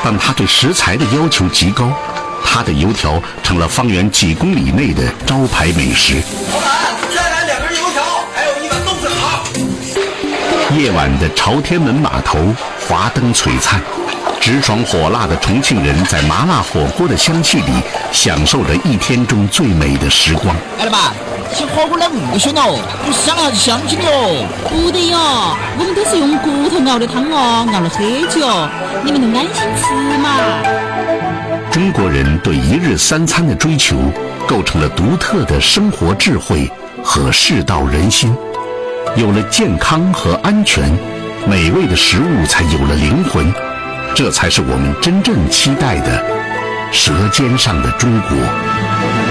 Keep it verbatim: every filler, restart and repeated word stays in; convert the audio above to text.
但它对食材的要求极高，它的油条成了方圆几公里内的招牌美食。 老板，再来两根油条，还有一碗豆腐脑。 夜晚的朝天门码头，华灯璀璨，直爽火辣的重庆人在麻辣火锅的香气里，享受着一天中最美的时光。 哎，老板，这火锅哪么鲜哦？不香还是香精的哦？ 不得哟，我们都是用骨头熬的汤哦，熬了很久，你们都安心吃嘛。 中国人对一日三餐的追求，构成了独特的生活智慧和世道人心。有了健康和安全，美味的食物才有了灵魂，这才是我们真正期待的舌尖上的中国。